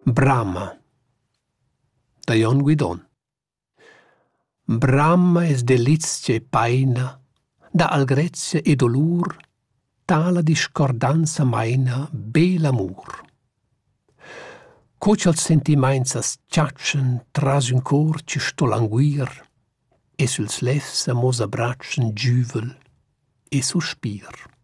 Brama, da Jon Guidon. Brama es delizia e paina, da algrezia e dolur, tala discordanza maina, bel amur. Coci al sentiments sciaccian tras un cor ci sto languir, e suls lefs amos abbraccian giuvel e suspir.